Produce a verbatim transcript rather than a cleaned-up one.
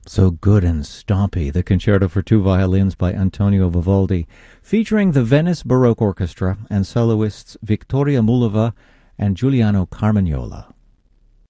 So good and stompy, the Concerto for Two Violins by Antonio Vivaldi, featuring the Venice Baroque Orchestra and soloists Victoria Mullova and Giuliano Carmagnola.